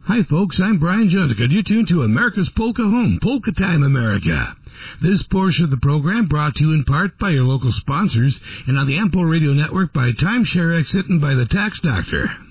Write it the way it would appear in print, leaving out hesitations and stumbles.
Hi, folks. I'm Brian Jundica. You're tuned to America's Polka Home, Polka Time America. This portion of the program brought to you in part by your local sponsors and on the Ample Radio Network by Timeshare Exit and by the Tax Doctor.